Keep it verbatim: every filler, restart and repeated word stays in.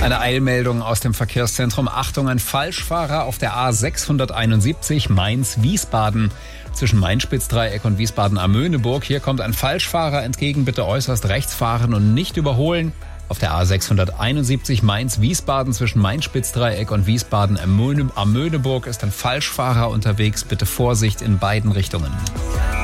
Eine Eilmeldung aus dem Verkehrszentrum. Achtung, ein Falschfahrer auf der A sechshunderteinundsiebzig Mainz-Wiesbaden. Zwischen Main-Spitz-Dreieck und Wiesbaden-Amöneburg. Hier kommt ein Falschfahrer entgegen. Bitte äußerst rechts fahren und nicht überholen. Auf der A sechshunderteinundsiebzig Mainz-Wiesbaden zwischen Main-Spitz-Dreieck und Wiesbaden-Amöneburg ist ein Falschfahrer unterwegs. Bitte Vorsicht in beiden Richtungen.